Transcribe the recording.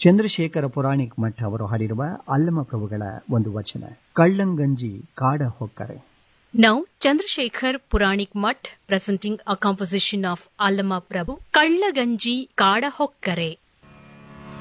ಚಂದ್ರಶೇಖರ ಪುರಾಣಿಕ್ ಮಠ್ ಅವರು ಹಾಡಿರುವ ಅಲ್ಲಮ ಪ್ರಭುಗಳ ಒಂದು ವಚನ, ಕಳ್ಳಂಗಂಜಿ ಕಾಡ ಹೊಕ್ಕರೆ. Now, Chandrasekhar Puranik Mutt presenting a composition of Allama Prabhu, Kallaganji Kada Hokkare.